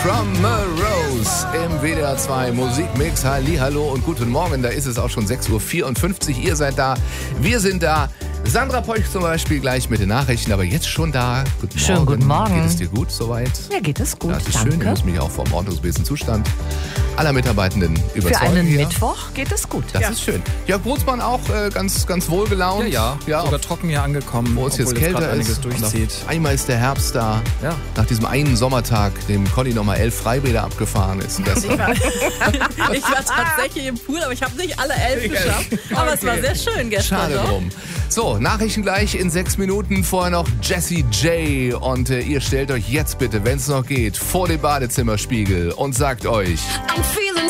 From a Rose im WDR 2 Musikmix. Hallihallo und guten Morgen. Da ist es auch schon 6.54 Uhr. Ihr seid da, wir sind da. Sandra Peuch zum Beispiel gleich mit den Nachrichten, aber jetzt schon da. Guten Morgen. Schönen guten Morgen. Geht es dir gut soweit? Ja, geht es gut, Das ist danke. schön. Ich muss mich auch vom ordnungsmäßigen Zustand aller Mitarbeitenden überzeugen. Für einen hier. Mittwoch geht es gut. Das ist schön. Jörg Brunsmann auch ganz wohlgelaunt. Ja, sogar trocken hier angekommen, wo es jetzt obwohl kälter gerade einiges ist. durchzieht. Und auf einmal ist der Herbst da. Ja. Nach diesem einen Sommertag, dem Conny nochmal 11 Freibäder abgefahren ist. Ich war tatsächlich im Pool, aber ich habe nicht alle 11 geschafft. Aber es war sehr schön gestern. Schade doch. drum. So, Nachrichten gleich in 6 Minuten. Vorher noch Jessie J. Und ihr stellt euch jetzt bitte, wenn es noch geht, vor den Badezimmerspiegel und sagt euch: I'm feeling